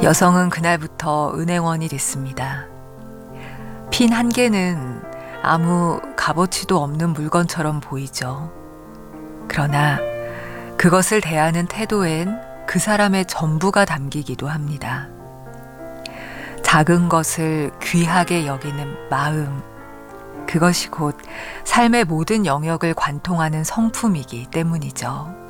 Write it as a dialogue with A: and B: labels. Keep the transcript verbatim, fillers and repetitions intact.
A: 여성은 그날부터 은행원이 됐습니다. 핀 한 개는 아무 값어치도 없는 물건처럼 보이죠. 그러나 그것을 대하는 태도엔 그 사람의 전부가 담기기도 합니다. 작은 것을 귀하게 여기는 마음, 그것이 곧 삶의 모든 영역을 관통하는 성품이기 때문이죠.